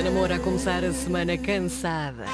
Ana Moura a começar a semana cansada.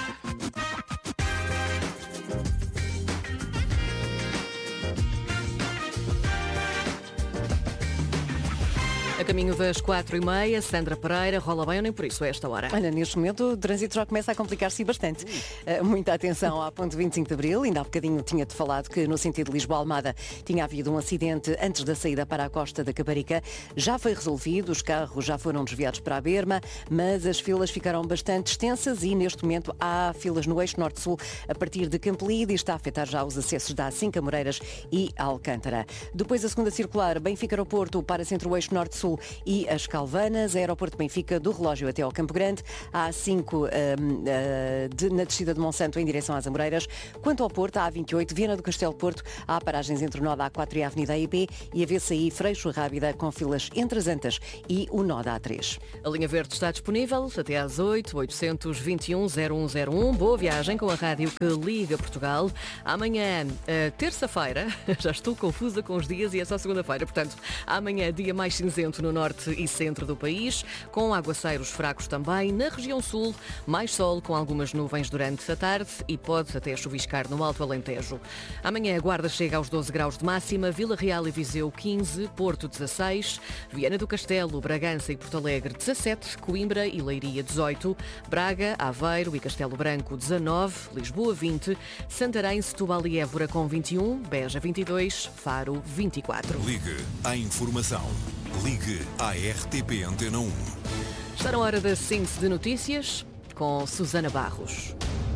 A caminho das 4h30, Sandra Pereira, rola bem ou nem por isso a esta hora? Olha, neste momento o trânsito já começa a complicar-se bastante. Muita atenção à ponte 25 de Abril. Ainda há bocadinho tinha-te falado que no sentido Lisboa-Almada tinha havido um acidente antes da saída para a costa da Caparica. Já foi resolvido, os carros já foram desviados para a berma, mas as filas ficaram bastante extensas e neste momento há filas no eixo norte-sul a partir de Campolide e está a afetar já os acessos da A5 a Moreiras e a Alcântara. Depois a segunda circular, Benfica-Aeroporto para centro-eixo norte-sul e as Calvanas, Aeroporto de Benfica do Relógio até ao Campo Grande, a A5 na descida de Monsanto em direção às Amoreiras. Quanto ao Porto, a A28, Viana do Castelo Porto, há paragens entre o nó da A4 e a Avenida AIB e a VCI Freixo Rábida com filas entre as Antas e o nó da A3. A linha verde está disponível até às 8, 821-0101. Boa viagem com a rádio que liga Portugal. Amanhã, terça-feira, já estou confusa com os dias e é só segunda-feira, portanto, amanhã dia mais cinzento no norte e centro do país, com aguaceiros fracos também. Na região sul, mais sol com algumas nuvens durante a tarde e pode até chuviscar no Alto Alentejo. Amanhã a Guarda chega aos 12 graus de máxima, Vila Real e Viseu 15, Porto 16, Viana do Castelo, Bragança e Porto Alegre 17, Coimbra e Leiria 18, Braga, Aveiro e Castelo Branco 19, Lisboa 20, Santarém, Setúbal e Évora com 21, Beja 22, Faro 24. Ligue à informação. Ligue à RTP Antena 1. Está na hora da síntese de notícias com Susana Barros.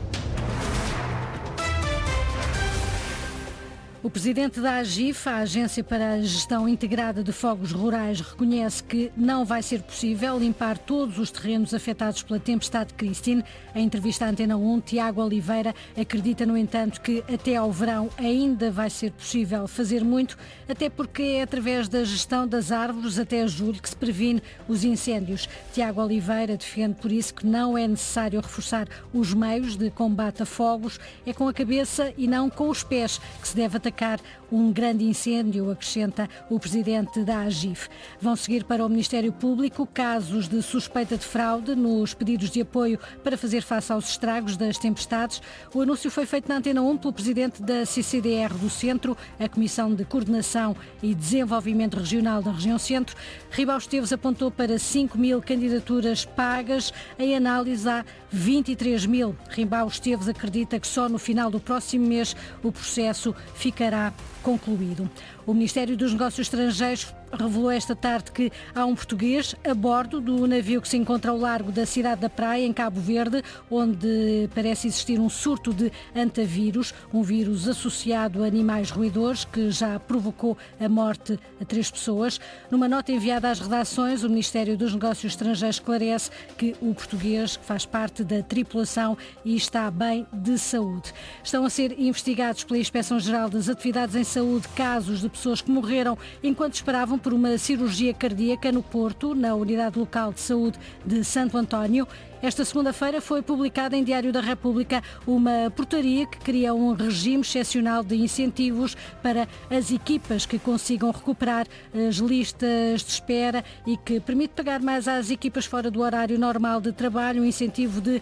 O presidente da AGIF, a Agência para a Gestão Integrada de Fogos Rurais, reconhece que não vai ser possível limpar todos os terrenos afetados pela tempestade Christine. Em entrevista à Antena 1, Tiago Oliveira acredita, no entanto, que até ao verão ainda vai ser possível fazer muito, até porque é através da gestão das árvores até julho que se previne os incêndios. Tiago Oliveira defende, por isso, que não é necessário reforçar os meios de combate a fogos, é com a cabeça e não com os pés que se deve atacar um grande incêndio, acrescenta o presidente da AGIF. Vão seguir para o Ministério Público casos de suspeita de fraude nos pedidos de apoio para fazer face aos estragos das tempestades. O anúncio foi feito na Antena 1 pelo presidente da CCDR do Centro, a Comissão de Coordenação e Desenvolvimento Regional da Região Centro. Ribau Esteves apontou para 5.000 candidaturas pagas. Em análise há 23.000. Ribau Esteves acredita que só no final do próximo mês o processo ficará concluído. O Ministério dos Negócios Estrangeiros revelou esta tarde que há um português a bordo do navio que se encontra ao largo da cidade da Praia, em Cabo Verde, onde parece existir um surto de antavírus, um vírus associado a animais roedores que já provocou a morte a 3 pessoas. Numa nota enviada às redações, o Ministério dos Negócios Estrangeiros esclarece que o português faz parte da tripulação e está bem de saúde. Estão a ser investigados pela Inspeção-Geral das Atividades em Saúde casos de pessoas que morreram enquanto esperavam por uma cirurgia cardíaca no Porto, na Unidade Local de Saúde de Santo António. Esta segunda-feira foi publicada em Diário da República uma portaria que cria um regime excepcional de incentivos para as equipas que consigam recuperar as listas de espera e que permite pagar mais às equipas fora do horário normal de trabalho, um incentivo de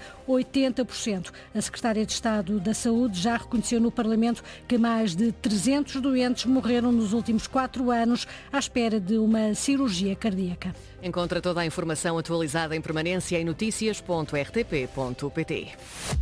80%. A Secretária de Estado da Saúde já reconheceu no Parlamento que mais de 300 doentes morreram nos últimos 4 anos à espera de uma cirurgia cardíaca. Encontra toda a informação atualizada em permanência em noticias.rtp.pt.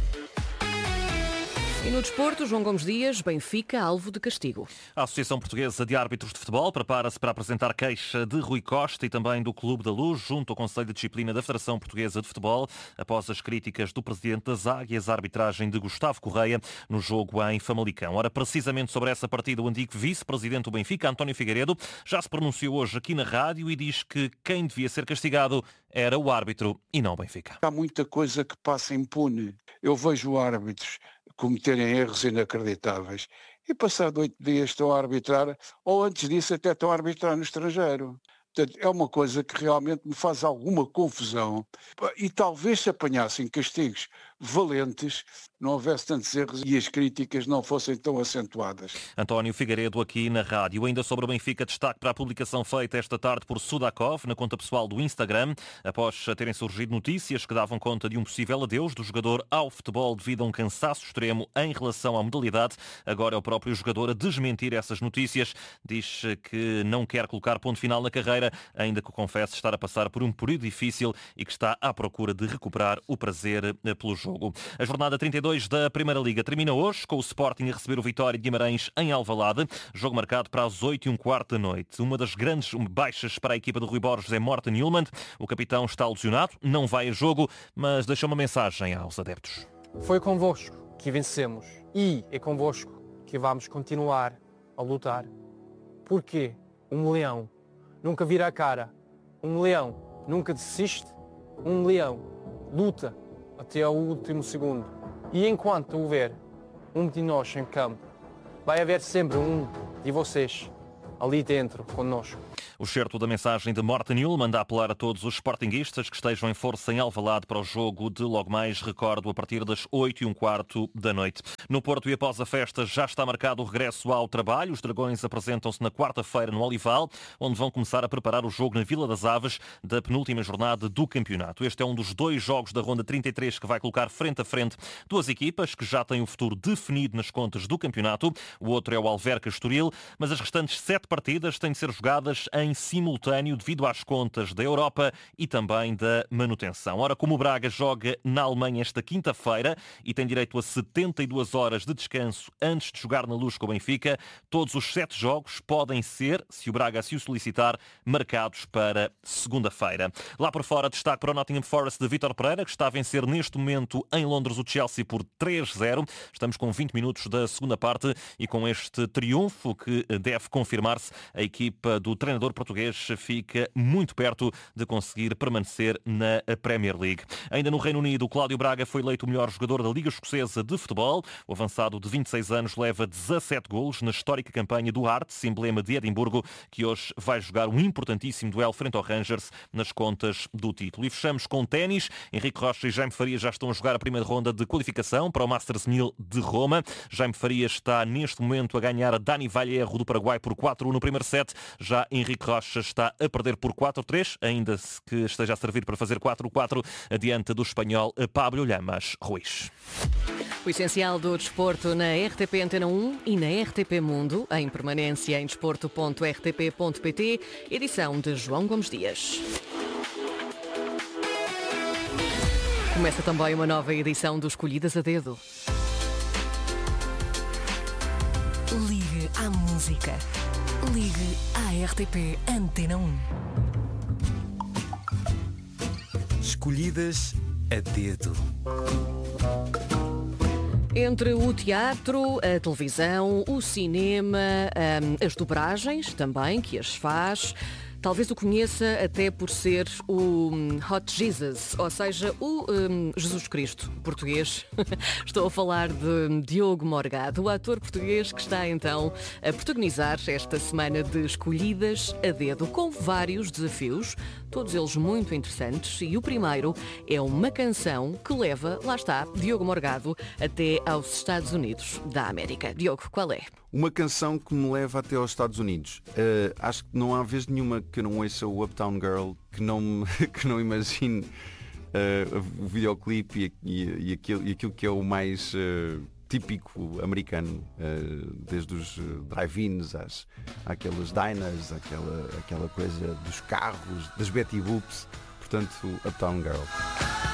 E no desporto, João Gomes Dias, Benfica, alvo de castigo. A Associação Portuguesa de Árbitros de Futebol prepara-se para apresentar queixa de Rui Costa e também do Clube da Luz, junto ao Conselho de Disciplina da Federação Portuguesa de Futebol, após as críticas do presidente das Águias à arbitragem de Gustavo Correia no jogo em Famalicão. Ora, precisamente sobre essa partida, o antigo vice-presidente do Benfica, António Figueiredo, já se pronunciou hoje aqui na rádio e diz que quem devia ser castigado era o árbitro e não o Benfica. Há muita coisa que passa impune. Eu vejo árbitros cometerem erros inacreditáveis e passado 8 dias estão a arbitrar, ou antes disso até estão a arbitrar no estrangeiro. Portanto, é uma coisa que realmente me faz alguma confusão e talvez se apanhassem castigos valentes, não houvesse tantos erros e as críticas não fossem tão acentuadas. António Figueiredo aqui na rádio. Ainda sobre o Benfica, destaque para a publicação feita esta tarde por Sudakov na conta pessoal do Instagram, após terem surgido notícias que davam conta de um possível adeus do jogador ao futebol devido a um cansaço extremo em relação à modalidade. Agora é o próprio jogador a desmentir essas notícias. Diz que não quer colocar ponto final na carreira, ainda que confesse estar a passar por um período difícil e que está à procura de recuperar o prazer pelo jogo. A jornada 32 da Primeira Liga termina hoje, com o Sporting a receber o Vitória de Guimarães em Alvalade, jogo marcado para as 8h15 da noite. Uma das grandes baixas para a equipa de Rui Borges é Morten Hjulmand. O capitão está lesionado, não vai a jogo, mas deixou uma mensagem aos adeptos. Foi convosco que vencemos e é convosco que vamos continuar a lutar. Porque um leão nunca vira a cara, um leão nunca desiste, um leão luta até ao último segundo. E enquanto houver um de nós em campo, vai haver sempre um de vocês ali dentro conosco. O certo da mensagem de Morten Hjulmand a apelar a todos os sportinguistas que estejam em força em Alvalade para o jogo de logo mais, recordo, a partir das 8h15 da noite. No Porto e após a festa já está marcado o regresso ao trabalho. Os Dragões apresentam-se na quarta-feira no Olival, onde vão começar a preparar o jogo na Vila das Aves da penúltima jornada do campeonato. Este é um dos 2 jogos da ronda 33 que vai colocar frente a frente 2 equipas que já têm o futuro definido nas contas do campeonato. O outro é o Alverca Estoril, mas as restantes 7 partidas têm de ser jogadas em simultâneo devido às contas da Europa e também da manutenção. Ora, como o Braga joga na Alemanha esta quinta-feira e tem direito a 72 horas de descanso antes de jogar na Luz com o Benfica, todos os 7 jogos podem ser, se o Braga se o solicitar, marcados para segunda-feira. Lá por fora, destaque para o Nottingham Forest de Vítor Pereira, que está a vencer neste momento em Londres o Chelsea por 3-0. Estamos com 20 minutos da segunda parte e com este triunfo que deve confirmar-se, a equipa do treinador português fica muito perto de conseguir permanecer na Premier League. Ainda no Reino Unido, o Cláudio Braga foi eleito o melhor jogador da Liga Escocesa de Futebol. O avançado de 26 anos leva 17 golos na histórica campanha do Hearts, emblema de Edimburgo, que hoje vai jogar um importantíssimo duelo frente ao Rangers nas contas do título. E fechamos com ténis. Henrique Rocha e Jaime Farias já estão a jogar a primeira ronda de qualificação para o Masters 1000 de Roma. Jaime Farias está neste momento a ganhar a Dani Vallejo do Paraguai por 4-1 no primeiro set. Já Henrique Rocha está a perder por 4-3, ainda que esteja a servir para fazer 4-4 adiante do espanhol Pablo Llamas Ruiz. O essencial do desporto na RTP Antena 1 e na RTP Mundo, em permanência em desporto.rtp.pt, edição de João Gomes Dias. Começa também uma nova edição do Escolhidas a Dedo. Ligue à música. Ligue à RTP Antena 1. Escolhidas a dedo. Entre o teatro, a televisão, o cinema, as dobragens também, que as faz... Talvez o conheça até por ser o Hot Jesus, ou seja, o Jesus Cristo português. Estou a falar de Diogo Morgado, o ator português que está então a protagonizar esta semana de Escolhidas a Dedo, com vários desafios, todos eles muito interessantes. E o primeiro é uma canção que leva, lá está, Diogo Morgado até aos Estados Unidos da América. Diogo, qual é? Uma canção que me leva até aos Estados Unidos. Acho que não há vez nenhuma que eu não ouça o Uptown Girl que não imagine o videoclipe e aquilo que é o mais típico americano, desde os drive-ins àquelas diners, aquela coisa dos carros, das Betty Boops, portanto, Uptown Girl.